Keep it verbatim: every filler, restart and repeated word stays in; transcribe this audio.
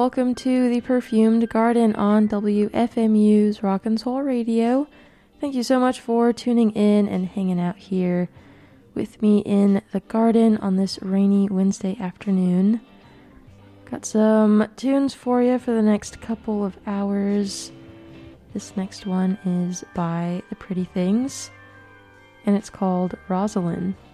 welcome to the Perfumed Garden on W F M U's Rock and Soul Radio. Thank you so much for tuning in and hanging out here with me in the garden on this rainy Wednesday afternoon. Got some tunes for you for the next couple of hours. This next one is by The Pretty Things, and it's called Rosalind.